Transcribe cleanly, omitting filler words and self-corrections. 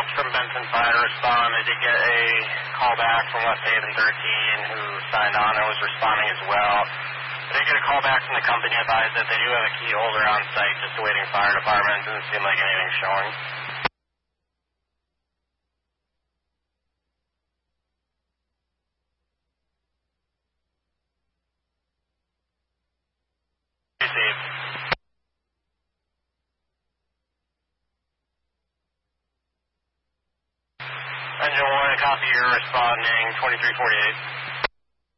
Phelps from Benson Fire to respond. I did get a call back from West Haven 13 who signed on and was responding as well. I did get a call back from the company advised that they do have a key holder on site just awaiting fire department. Doesn't seem like anything's showing. Received. Engine 1, copy, you're responding 2348.